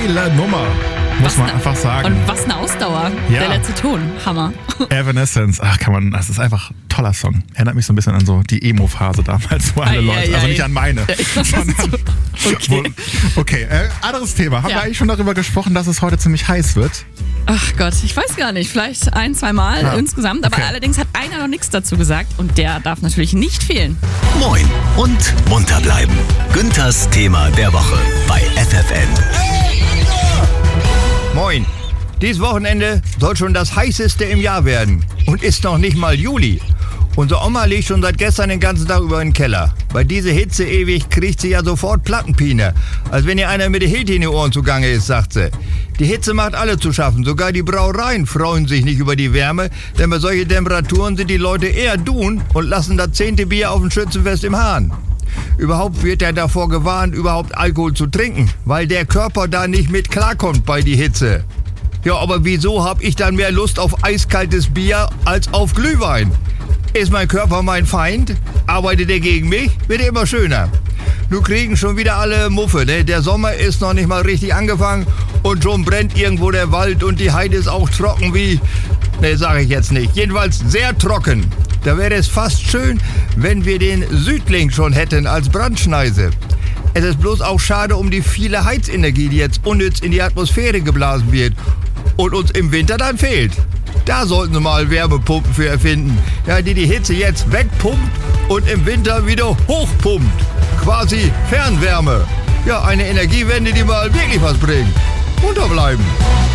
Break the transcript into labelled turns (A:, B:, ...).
A: geile Nummer. Muss man einfach sagen.
B: Und was eine Ausdauer.
A: Ja.
B: Der letzte Ton. Hammer.
A: Evanescence. Das ist einfach ein toller Song. Erinnert mich so ein bisschen an so die Emo-Phase damals, wo alle Leute, also nicht an meine. Okay, anderes Thema. Haben wir eigentlich schon darüber gesprochen, dass es heute ziemlich heiß wird?
B: Ach Gott, ich weiß gar nicht. Vielleicht 1-2 Mal insgesamt. Aber allerdings hat einer noch nichts dazu gesagt. Und der darf natürlich nicht fehlen.
C: Moin und munter bleiben. Günthers Thema der Woche bei FFN.
D: Moin. Dieses Wochenende soll schon das heißeste im Jahr werden. Und ist noch nicht mal Juli. Unsere Oma liegt schon seit gestern den ganzen Tag über den Keller. Bei dieser Hitze ewig kriegt sie ja sofort Plattenpine. Als wenn ihr einer mit der Hilti in die Ohren zugange ist, sagt sie. Die Hitze macht alle zu schaffen. Sogar die Brauereien freuen sich nicht über die Wärme. Denn bei solchen Temperaturen sind die Leute eher dun und lassen das 10. Bier auf dem Schützenfest im Hahn. Überhaupt wird er davor gewarnt, überhaupt Alkohol zu trinken, weil der Körper da nicht mit klarkommt bei die Hitze. Ja, aber wieso hab ich dann mehr Lust auf eiskaltes Bier als auf Glühwein? Ist mein Körper mein Feind? Arbeitet er gegen mich? Wird er immer schöner. Nun kriegen schon wieder alle Muffe, ne? Der Sommer ist noch nicht mal richtig angefangen und schon brennt irgendwo der Wald und die Heide ist auch trocken wie... Ne, sage ich jetzt nicht. Jedenfalls sehr trocken. Da wäre es fast schön, wenn wir den Südling schon hätten als Brandschneise. Es ist bloß auch schade um die viele Heizenergie, die jetzt unnütz in die Atmosphäre geblasen wird und uns im Winter dann fehlt. Da sollten sie mal Wärmepumpen für erfinden, ja, die Hitze jetzt wegpumpt und im Winter wieder hochpumpt. Quasi Fernwärme. Ja, eine Energiewende, die mal wirklich was bringt. Unterbleiben.